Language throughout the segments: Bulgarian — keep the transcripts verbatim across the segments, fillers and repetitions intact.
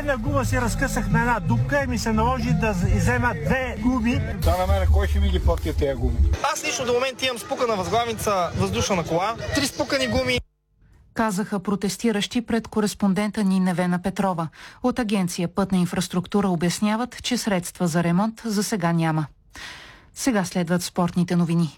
Предна гума си разкъсах на една дупка и ми се наложи да иззема две гуми. Да, на мен кой ще ми ги плати тези гуми? Аз лично до момента имам спукана възглавница въздушна кола, три спукани гуми. Казаха протестиращи пред кореспондента ни Невена Петрова. От агенция Пътна инфраструктура обясняват, че средства за ремонт за сега няма. Сега следват спортните новини.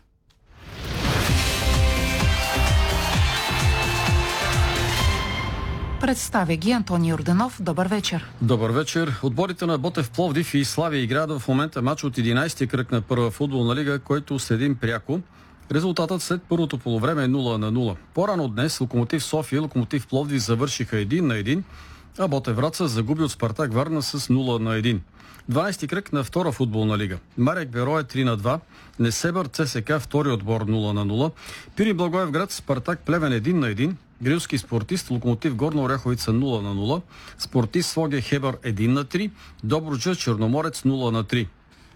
Представя ги Антони Йорданов. Добър вечер. Добър вечер. Отборите на Ботев Пловдив и Славия играят в момента матч от единайсети кръг на първа футболна лига, който следим пряко. Резултатът след първото полувреме е нула на нула. По-рано днес Локомотив София и Локомотив Пловдив завършиха един на един, а Ботев Враца загуби от Спартак Варна с нула на един. дванайсети кръг на втора футболна лига. Марек Берое три на два, Несебър ЦСКА втори отбор нула на нула, Пирин Благоевград Спартак Плевен един на един, Грилски Спортист Локомотив Горна Оряховица нула на нула, Спортист Своге Хебър един на три, Добруджа Черноморец нула на три.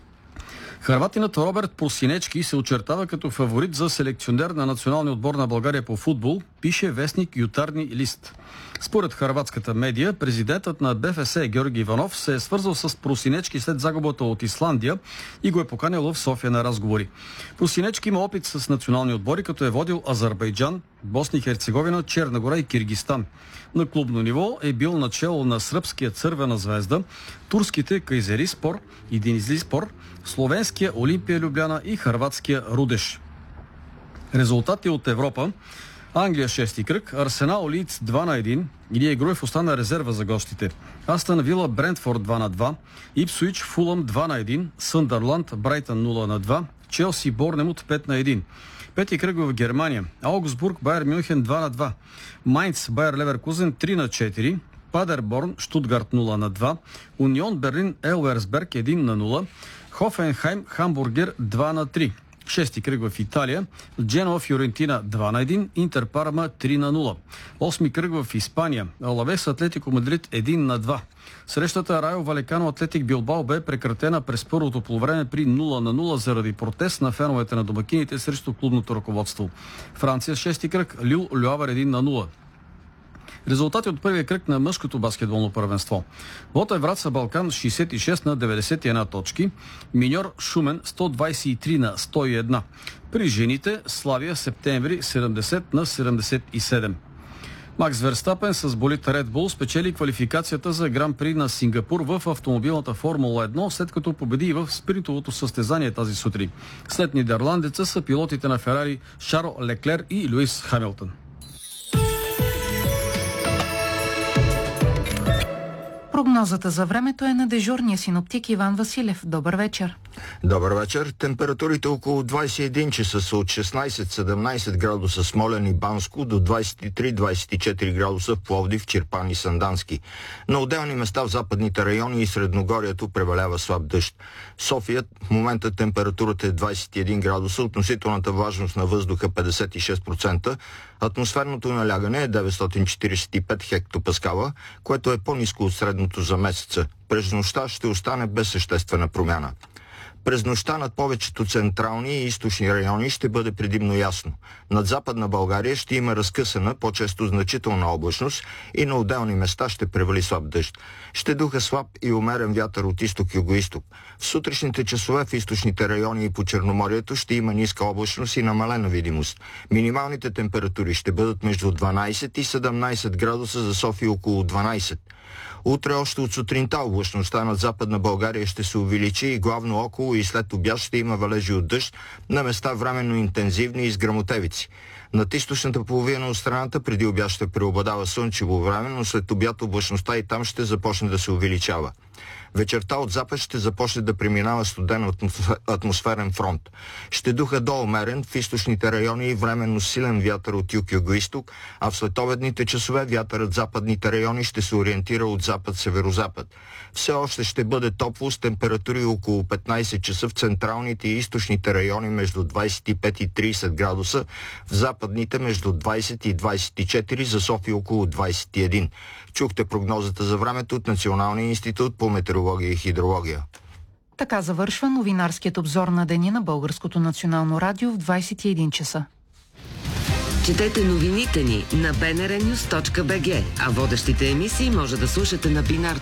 Хърватинът Роберт Просинечки се очертава като фаворит за селекционер на националния отбор на България по футбол, пише вестник Ютарни лист. Според хърватската медия, президентът на БФС Георги Иванов се е свързал с Просинечки след загубата от Исландия и го е поканил в София на разговори. Просинечки има опит с национални отбори, като е водил Азербайджан, Босна и Херцеговина, Черна гора и Киргистан. На клубно ниво е бил начело на сръбския Цървена звезда, турските Кайзериспор и Денизлиспор, словенския Олимпия Любляна и хърватския Рудеш. Резултати от Европа. Англия шести кръг, Арсенал Лийдс два на един, Илия Груев остана резерва за гостите. Астън Вила Брентфорд два на два, Ипсуич Фулъм два на един, Съндърланд Брайтън нула на два, Челси Борнемут пет на един. Пети кръг в Германия. Аугсбург Байер Мюнхен два на два, Майнц Байер Леверкузен три на четири, Падерборн Штутгарт нула на два, Унион Берлин Елверсберг един на нула, Хофенхайм Хамбургер два на три. Шести кръг в Италия. Дженуа Фиорентина два на един, Интер Парма три на нула. Осми кръг в Испания. Алавес Атлетико Мадрид един на два. Срещата Райо Валекано Атлетик Билбао бе прекратена през първото полувреме при нула на нула заради протест на феновете на домакините срещу клубното ръководство. Франция шести кръг. Лил Люавър един на нула. Резултати от първия кръг на мъжкото баскетболно първенство. Ботев Враца Балкан шейсет и шест на деветдесет и една точки. Миньор Шумен сто двадесет и три на сто и едно. При жените Славия Септември седемдесет на седемдесет и седем. Макс Верстапен с болид Red Bull спечели квалификацията за Гран При на Сингапур в автомобилната Формула едно, след като победи в спринтовото състезание тази сутрин. След нидерландеца са пилотите на Ферари Шарл Леклер и Луис Хамилтън. Прогнозата за времето е на дежурния синоптик Иван Василев. Добър вечер. Добър вечер. Температурите около двадесет и един часа са от шестнадесет-седемнадесет градуса Смолян и Банско до двадесет и три до двадесет и четири градуса в Пловдив, Чирпан и Сандански. На отделни места в западните райони и Средногорието превалява слаб дъжд. София в момента температурата е двадесет и един градуса, относителната влажност на въздуха петдесет и шест процента, атмосферното налягане е деветстотин четиридесет и пет хектопаскала, което е по-ниско от средното за месеца. През нощта ще остане без съществена промяна. През нощта над повечето централни и източни райони ще бъде предимно ясно. Над Западна България ще има разкъсана, по-често значителна облачност и на отделни места ще превали слаб дъжд. Ще духа слаб и умерен вятър от изток-югоизток. В сутрешните часове в източните райони и по Черноморието ще има ниска облачност и намалена видимост. Минималните температури ще бъдат между дванадесет и седемнадесет градуса, за София около дванадесет. Утре още от сутринта облачността над Западна България ще се увеличи и главно около и след обяд ще има валежи от дъжд, на места временно интензивни и с гръмотевици. Над източната половина от страната преди обяд ще преобладава слънчево време, но след обяд облачността и там ще започне да се увеличава. Вечерта от запад ще започне да преминава студен атмосферен фронт. Ще духа до умерен в източните райони и временно силен вятър от юг-югоизток, а в следобедните часове вятърът в западните райони ще се ориентира от запад-северозапад. Все още ще бъде топло с температури около петнадесет часа в централните и източните райони между двадесет и пет и тридесет градуса, в западните между двадесет и двадесет и четири, за София около двадесет и един. Чухте прогнозата за времето от Националния институт по метеорология и хидрология. Така завършва новинарският обзор на деня на Българското национално радио в двадесет и един часа. Четете новините ни на би ен ар нюз точка би джи, а водещите емисии може да слушате на Бинар